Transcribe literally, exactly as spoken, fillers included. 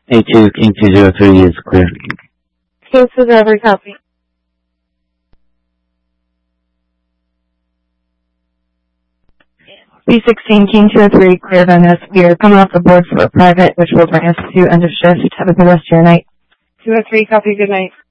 A two, King two zero three is clear. King two zero three, copy. B sixteen, King two oh three, cleared on us. We are coming off the board for a private, which will bring us to end of shift. Have a good rest of your night. two oh three, copy, good night.